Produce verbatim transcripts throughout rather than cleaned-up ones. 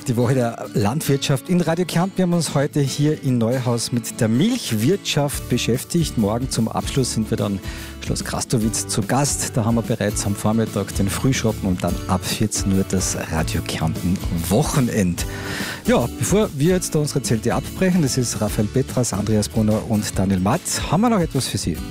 die Woche der Landwirtschaft in Radio Kärnten. Wir haben uns heute hier in Neuhaus mit der Milchwirtschaft beschäftigt. Morgen zum Abschluss sind wir dann Schloss Krastowitz zu Gast. Da haben wir bereits am Vormittag den Frühschoppen und dann ab vierzehn Uhr das Radio Kärnten Wochenend. Ja, bevor wir jetzt da unsere Zelte abbrechen, das ist Raphael Petras, Andreas Brunner und Daniel Matz, haben wir noch etwas für Sie.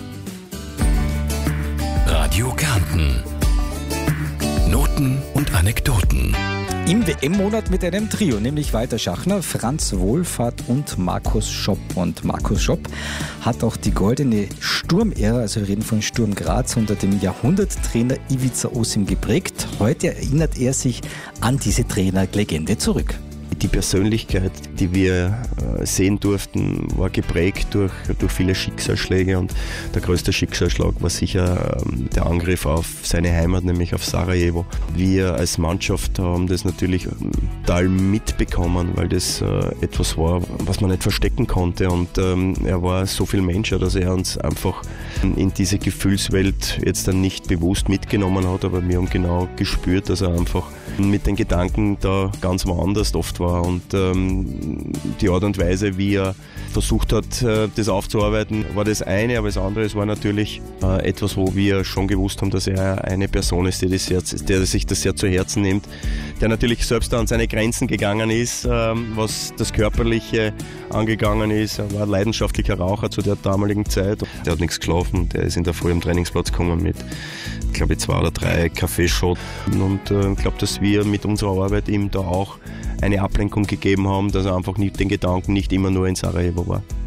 Radio Kärnten. Noten und Anekdoten. Im W M-Monat mit einem Trio, nämlich Walter Schachner, Franz Wohlfahrt und Markus Schopp. Und Markus Schopp hat auch die goldene Sturm-Ära, also wir reden von Sturm Graz, unter dem Jahrhunderttrainer Ivica Osim geprägt. Heute erinnert er sich an diese Trainerlegende zurück. Die Persönlichkeit, die wir sehen durften, war geprägt durch, durch viele Schicksalsschläge, und der größte Schicksalsschlag war sicher der Angriff auf seine Heimat, nämlich auf Sarajevo. Wir als Mannschaft haben das natürlich total mitbekommen, weil das etwas war, was man nicht verstecken konnte, und er war so viel Mensch, dass er uns einfach in diese Gefühlswelt jetzt dann nicht bewusst mitgenommen hat, aber wir haben genau gespürt, dass er einfach mit den Gedanken da ganz woanders oft war, und ähm, die Art und Weise, wie er versucht hat, äh, das aufzuarbeiten, war das eine, aber das andere, es war natürlich äh, etwas, wo wir schon gewusst haben, dass er eine Person ist, die das sehr, der sich das sehr zu Herzen nimmt, der natürlich selbst an seine Grenzen gegangen ist, ähm, was das Körperliche angegangen ist. Er war ein leidenschaftlicher Raucher zu der damaligen Zeit. Der hat nichts geschlafen, der ist in der Früh am Trainingsplatz gekommen mit, glaube ich, zwei oder drei Kaffeeschotten, und ich äh, glaube, dass wir mit unserer Arbeit ihm da auch eine Ablenkung gegeben haben, dass er einfach nicht den Gedanken nicht immer nur in Sarajevo war.